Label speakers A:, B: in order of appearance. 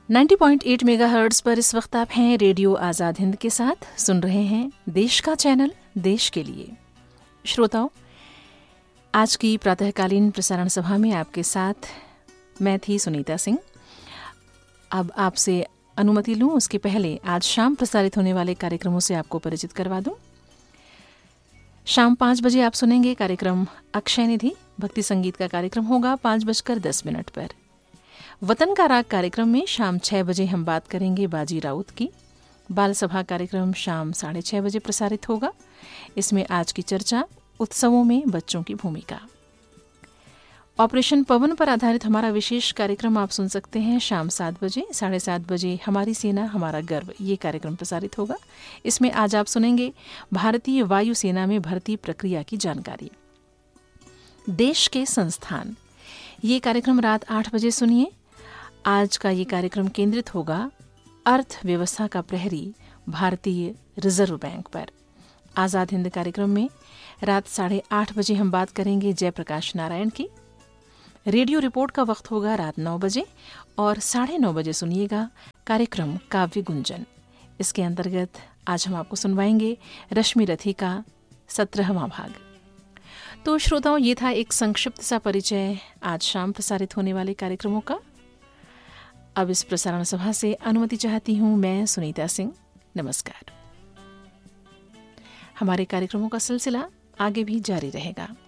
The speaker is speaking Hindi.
A: 90.8 मेगाहर्ट्ज़ पर इस वक्त आप हैं रेडियो आज़ाद हिंद के साथ, सुन रहे हैं देश का चैनल देश के लिए। श्रोताओं, आज की प्रातःकालीन प्रसारण सभा में आपके साथ मैं थी सुनीता सिंह। अब आपसे अनुमति लूं उसके पहले आज शाम प्रसारित होने वाले कार्यक्रमों से आपको परिचित करवा दूं। शाम 5 बजे आप सुनेंगे कार्यक्रम अक्षय निधि, भक्ति संगीत का कार्यक्रम होगा 5:10 पर। वतन का राग कार्यक्रम में शाम 6 बजे हम बात करेंगे बाजी राउत की। बाल सभा कार्यक्रम शाम 6:30 बजे प्रसारित होगा। इसमें आज की चर्चा उत्सवों में बच्चों की भूमिका। ऑपरेशन पवन पर आधारित हमारा विशेष कार्यक्रम आप सुन सकते हैं शाम 7 बजे। 7:30 बजे हमारी सेना हमारा गर्व, ये कार्यक्रम प्रसारित होगा। इसमें आज आप सुनेंगे भारतीय वायुसेना में भर्ती प्रक्रिया की जानकारी। देश के संस्थान, ये कार्यक्रम रात 8 बजे सुनिए। आज का ये कार्यक्रम केंद्रित होगा अर्थव्यवस्था का प्रहरी भारतीय रिजर्व बैंक पर। आज़ाद हिंद कार्यक्रम में रात 8:30 बजे हम बात करेंगे जयप्रकाश नारायण की। रेडियो रिपोर्ट का वक्त होगा रात 9 बजे और 9:30 बजे सुनिएगा कार्यक्रम काव्य गुंजन। इसके अंतर्गत आज हम आपको सुनवाएंगे रश्मि रथी का 17वां भाग। तो श्रोताओं, ये था एक संक्षिप्त सा परिचय आज शाम प्रसारित होने वाले कार्यक्रमों का। अब इस प्रसारण सभा से अनुमति चाहती हूँ मैं सुनीता सिंह। नमस्कार। हमारे कार्यक्रमों का सिलसिला आगे भी जारी रहेगा।